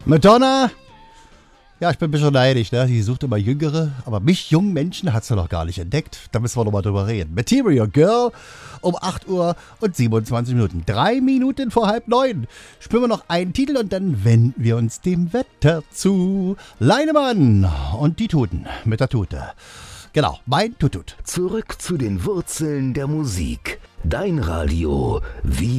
Madonna? Ja, ich bin ein bisschen neidisch, ne? Die sucht immer Jüngere, aber mich, jungen Menschen, hat sie noch gar nicht entdeckt. Da müssen wir noch mal drüber reden. Material Girl um 8 Uhr und 27 Minuten. 3 Minuten vor 8:30. Spielen wir noch einen Titel und dann wenden wir uns dem Wetter zu. Leinemann und die Tuten mit der Tute. Genau, mein Tutut. Zurück zu den Wurzeln der Musik. Dein Radio, wie